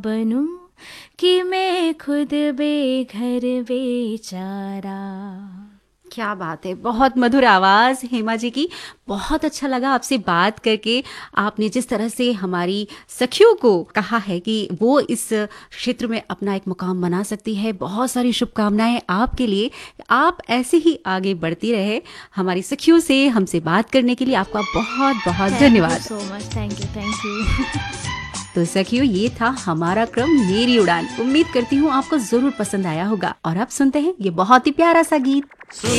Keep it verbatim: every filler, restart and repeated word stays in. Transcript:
बनूं कि मैं खुद बेघर बेचारा। क्या बात है, बहुत मधुर आवाज़ हेमा जी की। बहुत अच्छा लगा आपसे बात करके। आपने जिस तरह से हमारी सखियों को कहा है कि वो इस क्षेत्र में अपना एक मुकाम बना सकती है, बहुत सारी शुभकामनाएं आपके लिए। आप ऐसे ही आगे बढ़ती रहे। हमारी सखियों से हमसे बात करने के लिए आपका बहुत बहुत थैंक यू धन्यवाद। So much, thank you thank you. तो सखियों, ये था हमारा क्रम मेरी उड़ान। उम्मीद करती हूँ आपको जरूर पसंद आया होगा। और अब सुनते हैं ये बहुत ही प्यारा सा गीत।